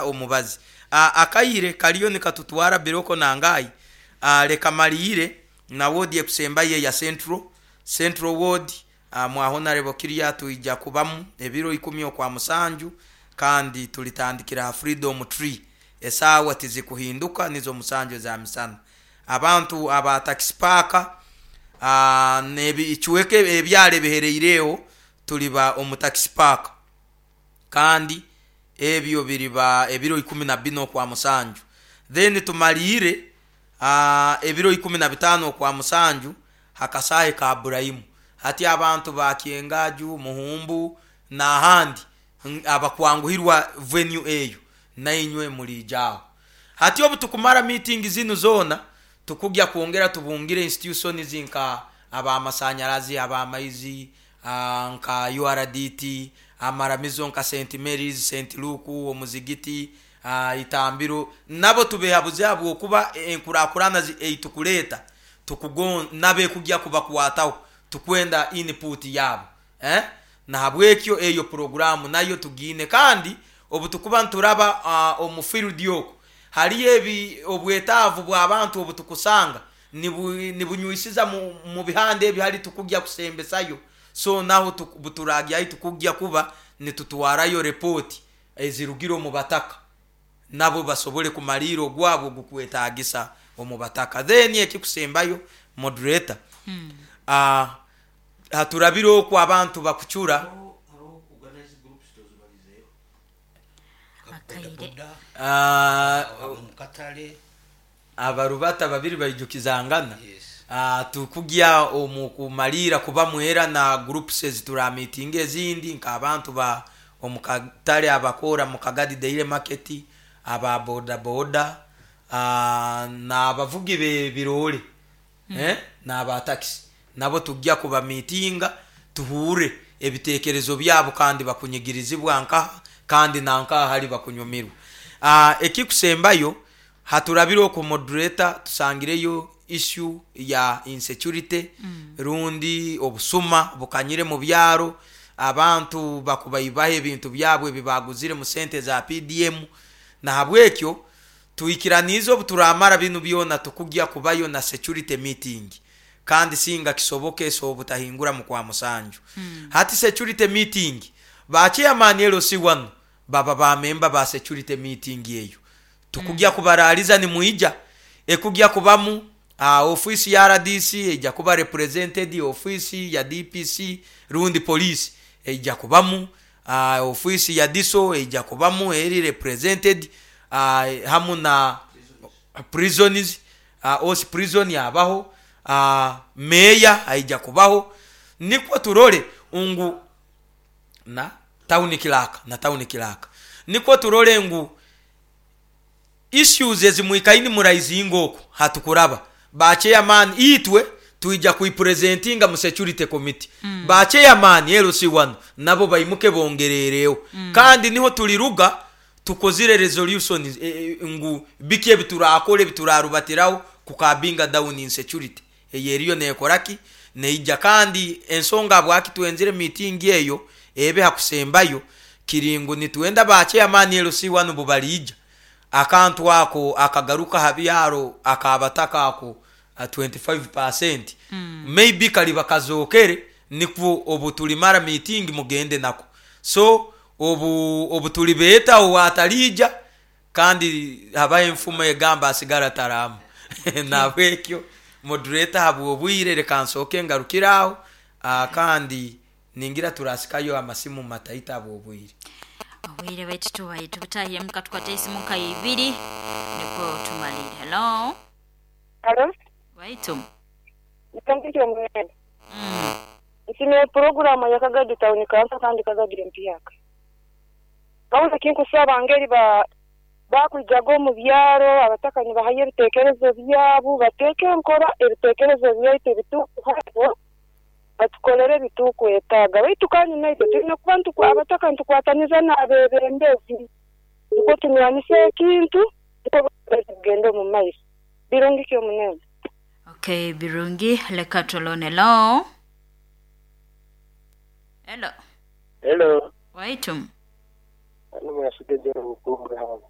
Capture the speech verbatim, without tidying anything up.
omubazi akayire kaliyo ne katutwara biroko nangai leka malire na ward ekusembaye ya Central Central Ward mu honorable Kiria tuija kubamu ebiro ikumi okwa musanju kandi tulitandikira Freedom Tree esawa tizikuhinduka nizo musanju za misana abantu aba taxi park ah nebi ichweke ebyale bihereireo tuliba omu taxi park kandi ebyo biriba ebiro ikumi na bino kwa musanju then tumalire ah ebiro ikumi na bitano kwa musanju hakasaye ka Ibrahim hati abantu bakiengaju muhumbu na handi abakwanguhirwa venue eyo nainywe muri jao hati obu tukumara meeting zinu zona tukugya kuongera tubungire institution zinka aba amasanyarazi aba amaizi uh, nka U R D T amaramizo nka Saint Mary's Saint Luke omuzigiti uh, itambiro nabo tubehabuze abo kuba enkurakurana eitukuleta tukugon nabe kugya kuba kuwataho tukwenda input yabo eh na habwekyo eyo programu nayo tugine kandi obu tukuba nturaba uh, omu field yoko hari ebi obwetavu bwa abantu obu tukusanga nibunyuisiza mu, mu bihande ebi hari tukugya kusembesayo so naho buturagiye tukugya kuba nitutwarayo report ezirugiro mu bataka nabo basobole kumaliro gwabo gukwetagisa omu bataka then ekikusembayo moderator hmm. ah uh, haturabiro kwa abantu bakuchura ah mukatale abarubata babiri bayijukizangana ah tukugya omukumalira kuba muera na groups ezitura meeting ezindi nka abantu ba omukatale abakora mukagadi daily market aba boda boda ah na abavugi be birole hmm. eh na aba taxi nabo tugya kuba meetinga tuhure ebitekerezo byabo kandi bakunyigirizibwa nka kandi nanka hari bakunyumirwa ah uh, ekikusembayo haturabiro ku moderator tusangireyo issue ya insecurity mm. rundi obusuma bukanyire mu byaro abantu bakubayibahe ibintu byabwe bibaguzire mu sente za P D M na habwekyo tuikiranizo buturamara binu byona tukugya kubayo na security meeting kandi singa kisoboke so butahingura mu kwa musanju mm. hati security meeting bache amanelo si one baba ba member ba security meeting yeyo tukugya mm. kubaraliza ni muija ekugya kubamu uh, office ya R D C eja kuba represented office ya D P C rundi police eja kubamu uh, office ya diso eja kubamu eri represented uh, hamuna prisoners uh, os prison yabaho uh, meya aija kubaho niko turole ungu na tauni kilaka na tauni kilaka niko turole ngu issues ezimuikaini muraizi ingoko hatukuraba bache ya man itwe tuija kuipresentinga mu security committee mm. bache ya man L C one nabo bayimuke bongerereo mm. kandi niho tuliruga tukozire resolution e, e, ngu bikie biturakole biturarubatiraho kukabinga down insecurity eyeriyo nekoraki neija kandi ensonga bwaki tuenzire meeting yeyo ebe hakusembayo kiringo nituenda bache ya man L C one bubalija akantu wako akagaruka habiyaro akabataka ako uh, twenty-five percent mm. maybe kaliba kazokere nikwo obutulimara meeting mugende nako so obu obutulibeta owatalija kandi habaye mfumo yegamba asigara taramu na wekyo moderator habu obwire rekansoke ngarukiraho uh, kandi ningira turasikayo amasimu mataita abo obwire Wire wetu tuwa tubutahiye mukatwate isimu kayibiri niko tumalire. Hello. Hello. Waitu. Nikampicho mwene. Mm. Isime programu ya Kagadi Town kansa kandi Kagadi mpiyaka. Kawuza kinko saba angeri ba bakwijago mu byaro abatakanye bahaye bitekerezo byabo bateke nkora ebitekerezo byite bitu hapo atukolere bituku etaga witukanye naito tino kwantu kwa abataka ntukwataniza na abebembezi uko tunyanise kintu uko gendo mu maisi birungi kyo munene. Okay, birungi leka tolone. Hello. Hello. Hello. Waitum. Ano mwasugeje ukumbra.